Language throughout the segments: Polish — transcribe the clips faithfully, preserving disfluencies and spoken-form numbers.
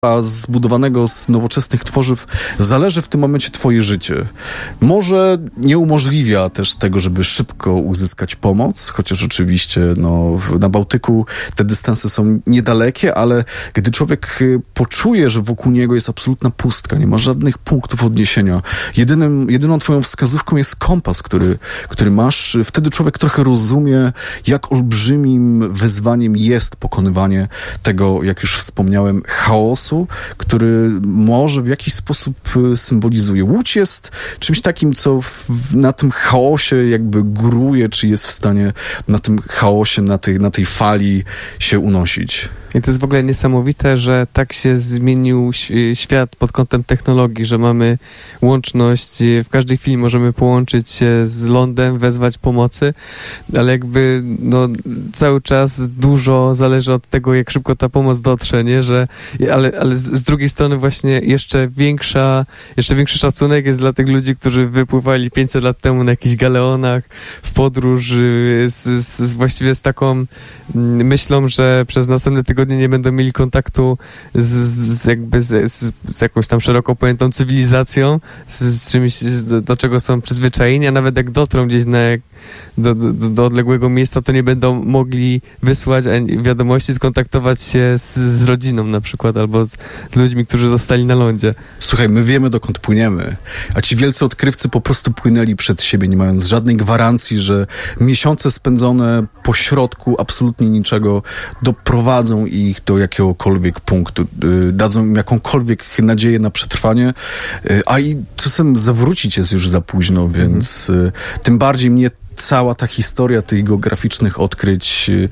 zbudowanego z nowoczesnych tworzyw zależy w tym momencie twoje życie. Może nie umożliwia też tego, żeby szybko uzyskać pomoc, chociaż oczywiście no, na Bałtyku te dystanse są niedalekie, ale gdy człowiek poczuje, że wokół niego jest absolutna pustka, nie ma żadnych punktów odniesienia, jedynym, jedyną twoją wskazówką jest kompas, który, który masz, wtedy człowiek trochę rozumie, jak olbrzymim wyzwaniem jest pokonywanie tego, jak już wspomniałem, chaosu, który może w jakiś sposób symbolizuje. Łódź jest czymś takim, co w, na tym chaosie jakby góruje, czy jest w stanie na tym chaosie, na tej, na tej fali się unosić. I to jest w ogóle niesamowite, że tak się zmienił świat pod kątem technologii, że mamy łączność, w każdej chwili możemy połączyć się z lądem, wezwać pomocy, ale jakby no, cały czas dużo zależy od tego, jak szybko ta pomoc dotrze, nie? Że, ale, ale z, z drugiej strony właśnie jeszcze większa, jeszcze większy szacunek jest dla tych ludzi, którzy wypływali pięćset lat temu na jakichś galeonach w podróż z, z, z właściwie z taką myślą, że przez następne tygodnie nie będą mieli kontaktu z, z jakby z, z, z jakąś tam szeroko pojętą cywilizacją, z, z czymś, do, do czego są przyzwyczajeni, a nawet jak dotrą gdzieś na, do, do, do odległego miejsca, to nie będą mogli wysłać wiadomości, skontaktować się z, z rodziną na przykład, albo z, z ludźmi, którzy zostali na lądzie. Słuchaj, my wiemy, dokąd płyniemy, a ci wielcy odkrywcy po prostu płynęli przed siebie, nie mając żadnej gwarancji, że miesiące spędzone po środku absolutnie niczego doprowadzą ich do jakiegokolwiek punktu, yy, dadzą im jakąkolwiek nadzieję na przetrwanie, yy, a i czasem zawrócić jest już za późno, więc yy, tym bardziej mnie cała ta historia tych geograficznych odkryć yy,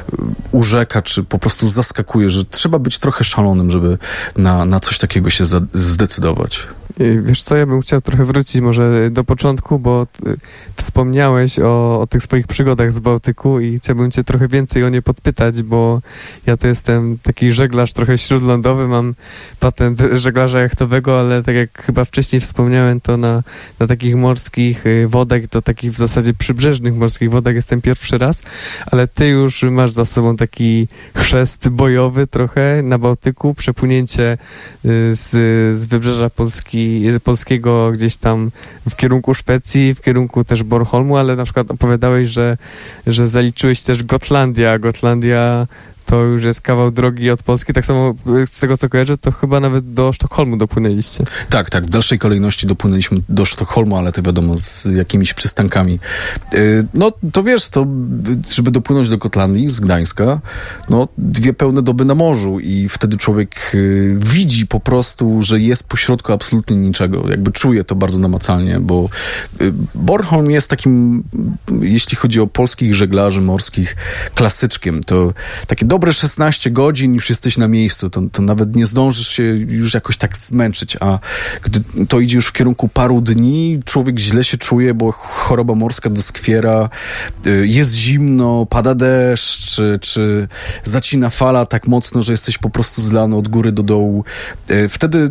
urzeka, czy po prostu zaskakuje, że trzeba być trochę szalonym, żeby na, na coś takiego się za- zdecydować. Wiesz co, ja bym chciał trochę wrócić może do początku, bo ty wspomniałeś o, o tych swoich przygodach z Bałtyku i chciałbym cię trochę więcej o nie podpytać, bo ja to jestem taki żeglarz trochę śródlądowy, mam patent żeglarza jachtowego, ale tak jak chyba wcześniej wspomniałem, to na, na takich morskich wodach, to takich w zasadzie przybrzeżnych morskich wodach jestem pierwszy raz, ale ty już masz za sobą taki chrzest bojowy trochę na Bałtyku, przepłynięcie z, z wybrzeża Polski polskiego gdzieś tam w kierunku Szwecji, w kierunku też Bornholmu, ale na przykład opowiadałeś, że, że zaliczyłeś też Gotlandia. Gotlandia to już jest kawał drogi od Polski. Tak samo z tego, co kojarzę, to chyba nawet do Sztokholmu dopłynęliście. Tak, tak. W dalszej kolejności dopłynęliśmy do Sztokholmu, ale to wiadomo, z jakimiś przystankami. Yy, no, to wiesz, to żeby dopłynąć do Gotlandii z Gdańska, no, dwie pełne doby na morzu i wtedy człowiek yy, widzi po prostu, że jest pośrodku absolutnie niczego. Jakby czuje to bardzo namacalnie, bo yy, Bornholm jest takim, jeśli chodzi o polskich żeglarzy morskich, klasyczkiem. To takie dobre szesnaście godzin już jesteś na miejscu, to, to nawet nie zdążysz się już jakoś tak zmęczyć, a gdy to idzie już w kierunku paru dni, człowiek źle się czuje, bo choroba morska doskwiera, jest zimno, pada deszcz, czy, czy zacina fala tak mocno, że jesteś po prostu zlany od góry do dołu. Wtedy,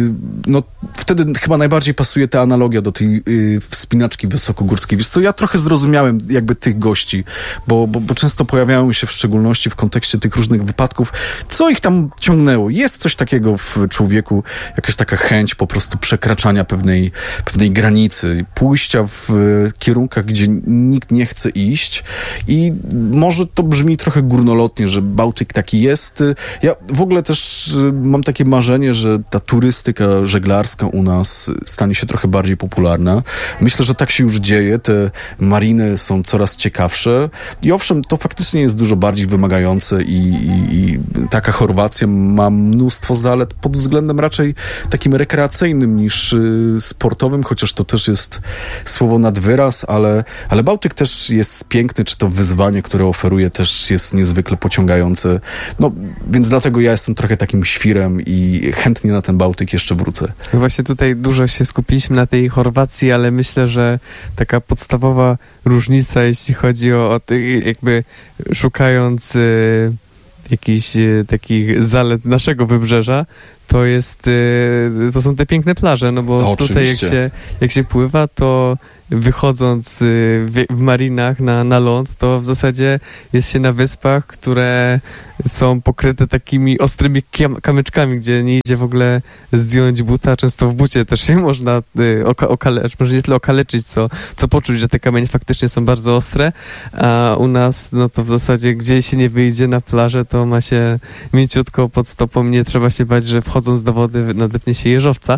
no, wtedy chyba najbardziej pasuje ta analogia do tej wspinaczki wysokogórskiej. Wiesz co, ja trochę zrozumiałem jakby tych gości, bo, bo, bo często pojawiają się w szczególności w kontekście tych różnych wypadków, co ich tam ciągnęło. Jest coś takiego w człowieku, jakaś taka chęć po prostu przekraczania pewnej, pewnej granicy, pójścia w kierunkach, gdzie nikt nie chce iść i może to brzmi trochę górnolotnie, że Bałtyk taki jest. Ja w ogóle też mam takie marzenie, że ta turystyka żeglarska u nas stanie się trochę bardziej popularna. Myślę, że tak się już dzieje. Te mariny są coraz ciekawsze i owszem, to faktycznie jest dużo bardziej wymagające i, i, i taka Chorwacja ma mnóstwo zalet pod względem raczej takim rekreacyjnym niż y, sportowym, chociaż to też jest słowo nad wyraz, ale, ale Bałtyk też jest piękny, czy to wyzwanie, które oferuje, też jest niezwykle pociągające. No, więc dlatego ja jestem trochę takim świrem i chętnie na ten Bałtyk jeszcze wrócę. Właśnie tutaj dużo się skupiliśmy na tej Chorwacji, ale myślę, że taka podstawowa różnica, jeśli chodzi o, o tych, jakby szukając y, jakichś y, takich zalet naszego wybrzeża, to jest, y, to są te piękne plaże, no bo no, tutaj jak się, jak się pływa, to wychodząc w, w marinach na, na ląd, to w zasadzie jest się na wyspach, które są pokryte takimi ostrymi kamyczkami, gdzie nie idzie w ogóle zdjąć buta. Często w bucie też się można y, oka- okaleczyć, może nie tyle okaleczyć, co, co poczuć, że te kamienie faktycznie są bardzo ostre, a u nas, no to w zasadzie gdzie się nie wyjdzie na plażę, to ma się mięciutko pod stopą, nie trzeba się bać, że wchodząc do wody nadepnie się jeżowca,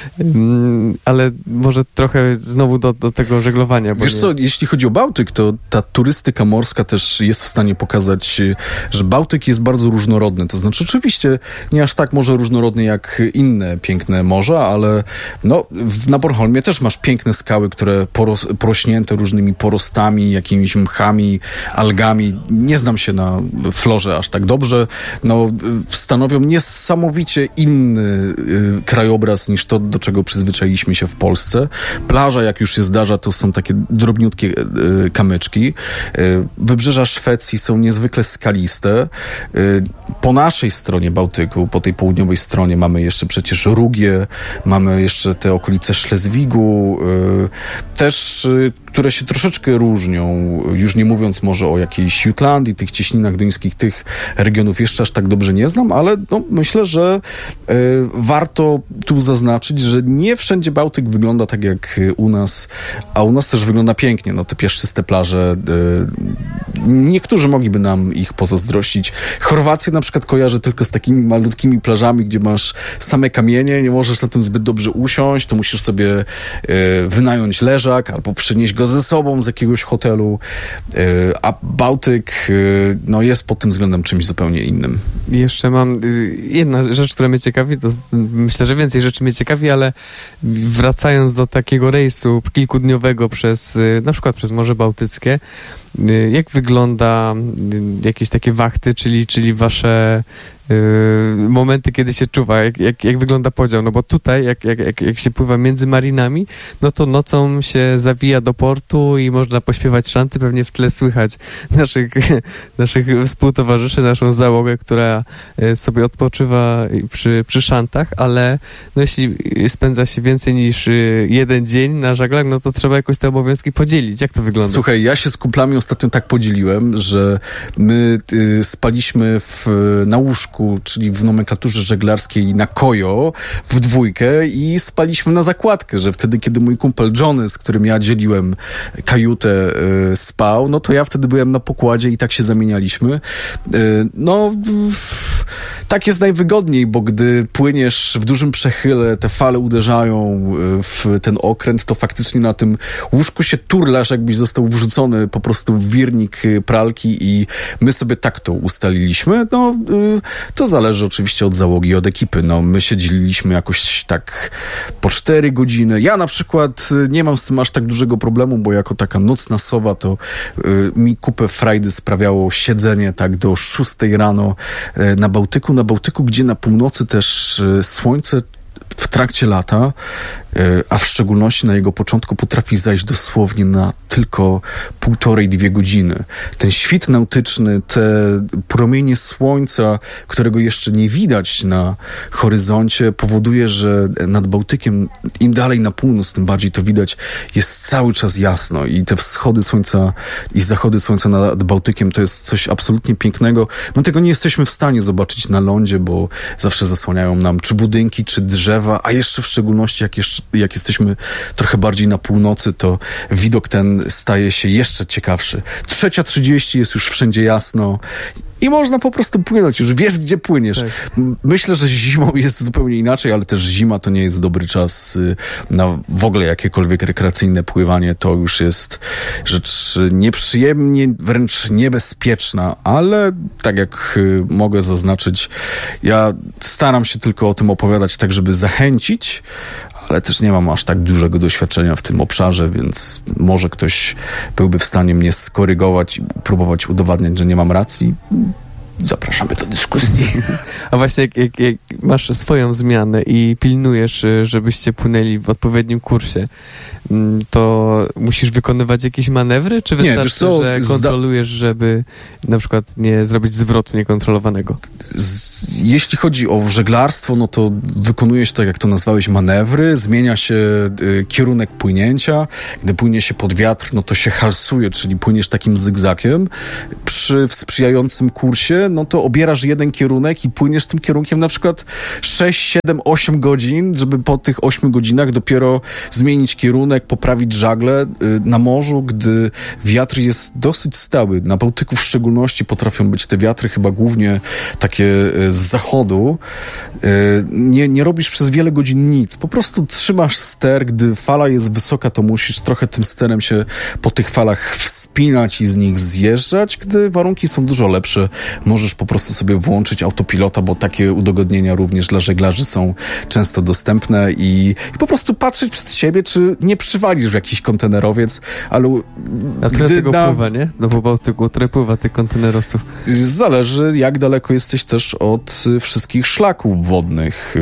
mm, ale może trochę znowu do, do tego żeglowania. Bo Wiesz nie... co, jeśli chodzi o Bałtyk, to ta turystyka morska też jest w stanie pokazać, że Bałtyk jest bardzo różnorodny. To znaczy oczywiście nie aż tak może różnorodny jak inne piękne morza, ale no, na Bornholmie też masz piękne skały, które poros, porośnięte różnymi porostami, jakimiś mchami, algami. Nie znam się na florze aż tak dobrze. No, stanowią niesamowicie inny y, krajobraz niż to, do czego przyzwyczailiśmy się w Polsce. Plaża, jak już się zdarza, to są takie drobniutkie y, kamyczki. Y, wybrzeża Szwecji są niezwykle skaliste. Y, po naszej stronie Bałtyku, po tej południowej stronie mamy jeszcze przecież Rugię, mamy jeszcze te okolice Szlezwigu, y, też, y, które się troszeczkę różnią, już nie mówiąc może o jakiejś Jutlandii, tych cieśninach duńskich, tych regionów jeszcze aż tak dobrze nie znam, ale no, myślę, że y, warto tu zaznaczyć, że nie wszędzie Bałtyk wygląda tak jak u nas, a u nas też wygląda pięknie. No te piaszczyste plaże, y, niektórzy mogliby nam ich pozazdrościć. Chorwację na przykład kojarzę tylko z takimi malutkimi plażami, gdzie masz same kamienie, nie możesz na tym zbyt dobrze usiąść, to musisz sobie y, wynająć leżak albo przynieść go ze sobą z jakiegoś hotelu, y, a Bałtyk y, no jest pod tym względem czymś zupełnie innym. I jeszcze mam y, jedna rzecz, która mnie ciekawi, to z, myślę, że więcej rzeczy mnie ciekawi, ale wracając do takiego rejsu kilkudniowego przez, y, na przykład przez Morze Bałtyckie, y, jak wygląda y, jakieś takie wachty, czyli, czyli wasze Yy, momenty, kiedy się czuwa, jak, jak, jak wygląda podział, no bo tutaj, jak, jak, jak, jak się pływa między marinami, no to nocą się zawija do portu i można pośpiewać szanty, pewnie w tle słychać naszych, naszych współtowarzyszy, naszą załogę, która sobie odpoczywa przy, przy szantach, ale no jeśli spędza się więcej niż jeden dzień na żaglach, no to trzeba jakoś te obowiązki podzielić. Jak to wygląda? Słuchaj, ja się z kumplami ostatnio tak podzieliłem, że my y, spaliśmy w, na łóżku, czyli w nomenklaturze żeglarskiej na kojo w dwójkę i spaliśmy na zakładkę, że wtedy, kiedy mój kumpel Johnny, z którym ja dzieliłem kajutę, y, spał, no to ja wtedy byłem na pokładzie i tak się zamienialiśmy. Y, no, w, tak jest najwygodniej, bo gdy płyniesz w dużym przechyle, te fale uderzają w ten okręt, to faktycznie na tym łóżku się turlasz, jakbyś został wrzucony po prostu w wirnik pralki i my sobie tak to ustaliliśmy. No, y, to zależy oczywiście od załogi, od ekipy. No, my się dzieliliśmy jakoś tak po cztery godziny. Ja na przykład nie mam z tym aż tak dużego problemu, bo jako taka nocna sowa to y, mi kupę frajdy sprawiało siedzenie tak do szóstej rano y, na Bałtyku. Na Bałtyku, gdzie na północy też y, słońce w trakcie lata, a w szczególności na jego początku potrafi zajść dosłownie na tylko półtorej, dwie godziny. Ten świt nautyczny, te promienie słońca, którego jeszcze nie widać na horyzoncie, powoduje, że nad Bałtykiem, im dalej na północ, tym bardziej to widać, jest cały czas jasno i te wschody słońca i zachody słońca nad Bałtykiem to jest coś absolutnie pięknego. My tego nie jesteśmy w stanie zobaczyć na lądzie, bo zawsze zasłaniają nam czy budynki, czy drzewa, a jeszcze w szczególności jak, jeszcze, jak jesteśmy trochę bardziej na północy, to widok ten staje się jeszcze ciekawszy. Trzecia trzydzieści jest już wszędzie jasno i można po prostu płynąć, już wiesz, gdzie płyniesz. Tak. Myślę, że zimą jest zupełnie inaczej, ale też zima to nie jest dobry czas na w ogóle jakiekolwiek rekreacyjne pływanie. To już jest rzecz nieprzyjemnie, wręcz niebezpieczna, ale tak jak mogę zaznaczyć, ja staram się tylko o tym opowiadać tak, żeby zachęcić, ale też nie mam aż tak dużego doświadczenia w tym obszarze, więc może ktoś byłby w stanie mnie skorygować i próbować udowadniać, że nie mam racji. Zapraszamy do dyskusji. A właśnie jak, jak, jak masz swoją zmianę i pilnujesz, żebyście płynęli w odpowiednim kursie, to musisz wykonywać jakieś manewry, czy wystarczy, nie, wiesz co, że kontrolujesz, żeby na przykład nie zrobić zwrotu niekontrolowanego? Z jeśli chodzi o żeglarstwo, no to wykonuje się, tak jak to nazwałeś, manewry, zmienia się y, kierunek płynięcia. Gdy płynie się pod wiatr, no to się halsuje, czyli płyniesz takim zygzakiem. Przy sprzyjającym kursie, no to obierasz jeden kierunek i płyniesz tym kierunkiem na przykład sześć, siedem, osiem godzin, żeby po tych ośmiu godzinach dopiero zmienić kierunek, poprawić żagle. Y, na morzu, gdy wiatr jest dosyć stały, na Bałtyku w szczególności potrafią być te wiatry chyba głównie takie z zachodu. Nie, nie robisz przez wiele godzin nic. Po prostu trzymasz ster, gdy fala jest wysoka, to musisz trochę tym sterem się po tych falach wspinać i z nich zjeżdżać. Gdy warunki są dużo lepsze, możesz po prostu sobie włączyć autopilota, bo takie udogodnienia również dla żeglarzy są często dostępne i, i po prostu patrzeć przed siebie, czy nie przywalisz w jakiś kontenerowiec, ale A tyle gdy tego na... pływa, nie? No po Bałtyku, tyle pływa tych kontenerowców. Zależy, jak daleko jesteś też od wszystkich szlaków wodnych.